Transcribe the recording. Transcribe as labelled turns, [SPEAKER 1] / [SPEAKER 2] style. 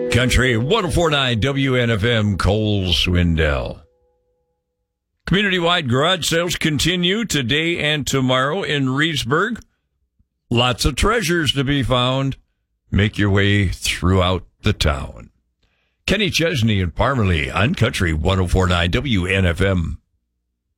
[SPEAKER 1] Country 104.9 WNFM, Cole Swindell. Community-wide garage sales continue today and tomorrow in Reedsburg. Lots of treasures to be found. Make your way throughout the town. Kenny Chesney and Parmalee on Country 104.9 WNFM.